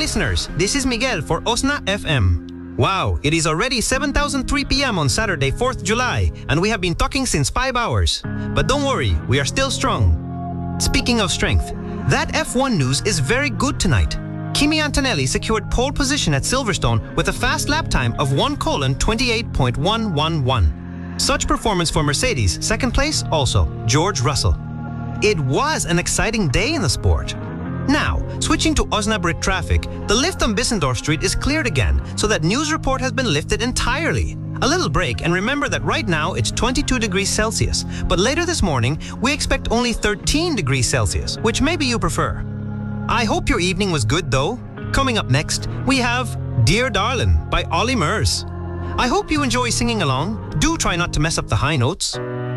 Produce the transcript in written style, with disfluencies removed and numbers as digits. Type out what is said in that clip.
listeners. This is Miguel for Osna FM. Wow, it is already 7,003 p.m. on Saturday, 4th July, and we have been talking since 5 hours. But don't worry, we are still strong. Speaking of strength, that F1 news is very good tonight. Kimi Antonelli secured pole position at Silverstone with a fast lap time of 1:28.111. Such performance for Mercedes. Second place, also, George Russell. It was an exciting day in the sport. Now, switching to Osnabrück traffic, the lift on Bissendorf Street is cleared again, so that news report has been lifted entirely. A little break, and remember that right now it's 22 degrees Celsius, but later this morning we expect only 13 degrees Celsius, which maybe you prefer. I hope your evening was good though. Coming up next, we have Dear Darlin' by Ollie Murs. I hope you enjoy singing along. Do try not to mess up the high notes.